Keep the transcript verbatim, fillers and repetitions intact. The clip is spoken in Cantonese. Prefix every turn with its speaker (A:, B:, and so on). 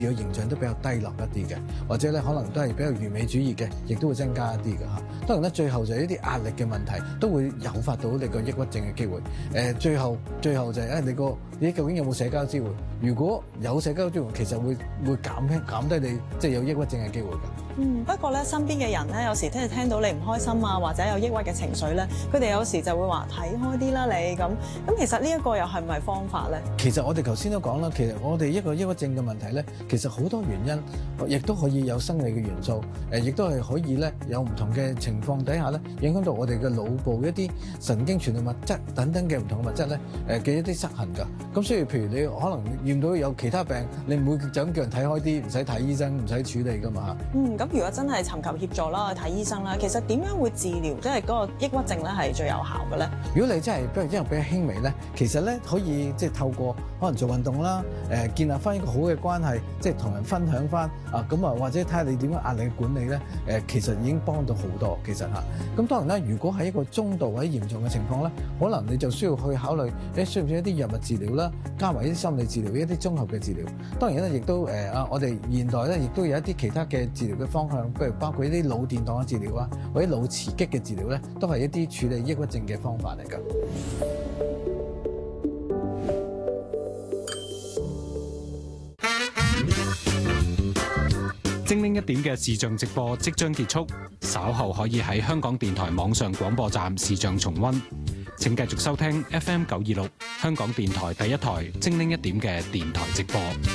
A: 個形象都比較低落一啲嘅，或者咧可能都係比較完美主義嘅，亦都會增加一啲嘅嚇。當然咧，最後就係一啲壓力嘅問題，都會誘發到你個抑鬱症嘅機會。誒、呃，最後最後就係、是、誒你個你究竟有冇社交支援？如果有社交支援，其實會會減輕減低你即係有抑鬱症嘅機會㗎。
B: 嗯，不過咧，身邊嘅人咧，有時聽聽到你唔開心啊，或者有抑鬱嘅情緒咧，佢哋有時就會話睇開啲啦，你咁咁，其實呢一個又係咪方法咧？
A: 其實我哋頭先都講啦，其實我哋一個抑鬱症嘅問題咧，其實好多原因，亦都可以有生理嘅元素，誒，亦都係可以咧有唔同嘅情況底下咧，影響到我哋嘅腦部一啲神經傳導物質等等嘅唔同嘅物質咧，誒嘅一啲失衡㗎。咁所以譬如你可能驗到有其他病，你唔會就咁叫人睇開啲，唔使睇醫生，唔使處理㗎嘛。
B: 嗯，咁如果真係尋求協助啦，去睇醫生啦，其實點樣會治療，即係嗰個抑鬱症咧係最有效嘅咧？
A: 如果你真係比較因為比較輕微咧，其實咧可以即係透過可能做運動啦，誒建立翻一個好嘅關係，即係同人分享翻啊，咁啊或者睇下你點樣壓力管理咧，誒其實已經幫到好多其實嚇。咁當然啦，如果係一個中度或者嚴重嘅情況咧，可能你就需要去考慮誒需唔需要一啲藥物治療啦，加埋一啲心理治療，一啲綜合嘅治療。當然咧，亦都誒啊，我哋現代咧亦都有一啲其他嘅治療嘅方向，譬如包括一啲腦電盪嘅治療啊，或者腦磁激嘅治療咧，都係一啲處理抑鬱症嘅方法嚟㗎。
C: 精靈一點嘅視像直播即將結束，稍後可以喺香港電台網上廣播站視像重溫。請繼續收聽 F M 九二六香港電台第一台精靈一點嘅電台直播。